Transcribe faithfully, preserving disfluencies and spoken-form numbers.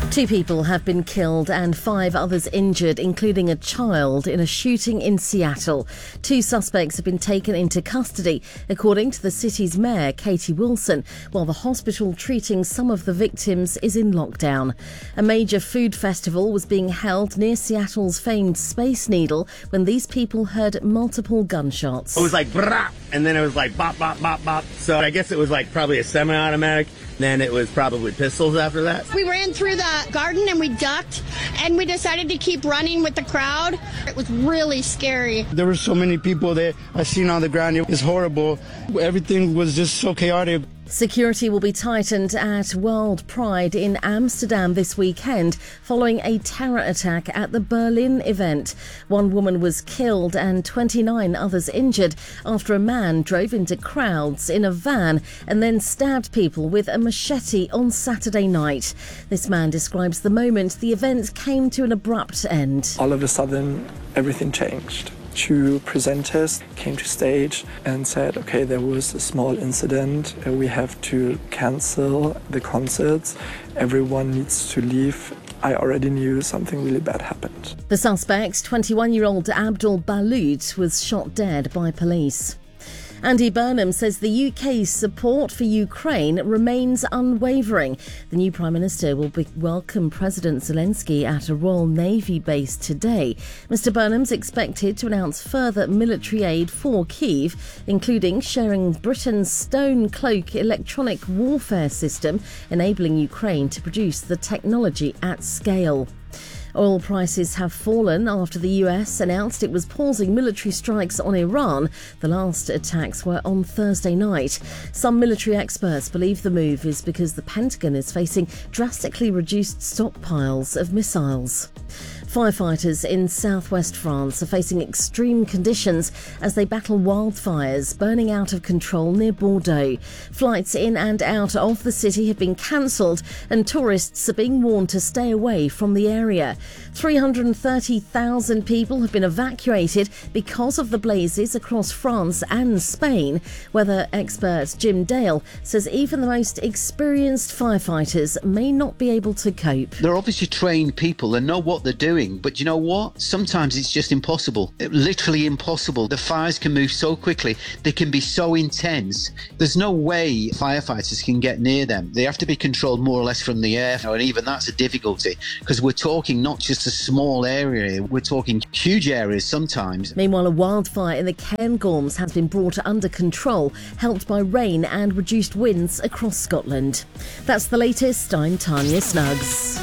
Two people have been killed and five others injured, including a child, in a shooting in Seattle. Two suspects have been taken into custody, according to the city's mayor, Katie Wilson, while the hospital treating some of the victims is in lockdown. A major food festival was being held near Seattle's famed Space Needle when these people heard multiple gunshots. It was like brah, and then it was like bop, bop, bop, bop. So I guess it was like probably a semi-automatic. Then it was probably pistols after that. We ran through the garden and we ducked, and we decided to keep running with the crowd. It was really scary. There were so many people that I seen on the ground. It was horrible. Everything was just so chaotic. Security will be tightened at World Pride in Amsterdam this weekend following a terror attack at the Berlin event. One woman was killed and twenty-nine others injured after a man drove into crowds in a van and then stabbed people with a machete on Saturday night. This man describes the moment the event came to an abrupt end. All of a sudden, everything changed. Two presenters came to stage and said, okay, there was a small incident. We have to cancel the concerts. Everyone needs to leave. I already knew something really bad happened. The suspect, twenty-one-year-old Abdul Balut, was shot dead by police. Andy Burnham says the U K's support for Ukraine remains unwavering. The new Prime Minister will be welcome President Zelensky at a Royal Navy base today. Mister Burnham's expected to announce further military aid for Kyiv, including sharing Britain's Stone Cloak electronic warfare system, enabling Ukraine to produce the technology at scale. Oil prices have fallen after the U S announced it was pausing military strikes on Iran. The last attacks were on Thursday night. Some military experts believe the move is because the Pentagon is facing drastically reduced stockpiles of missiles. Firefighters in southwest France are facing extreme conditions as they battle wildfires burning out of control near Bordeaux. Flights in and out of the city have been cancelled and tourists are being warned to stay away from the area. three hundred thirty thousand people have been evacuated because of the blazes across France and Spain. Weather expert Jim Dale says even the most experienced firefighters may not be able to cope. They're obviously trained people and know what they're doing. But you know what? Sometimes it's just impossible. Literally impossible. The fires can move so quickly. They can be so intense. There's no way firefighters can get near them. They have to be controlled more or less from the air. And even that's a difficulty because we're talking not just a small area. We're talking huge areas sometimes. Meanwhile, a wildfire in the Cairngorms has been brought under control, helped by rain and reduced winds across Scotland. That's the latest. I'm Tanya Snuggs.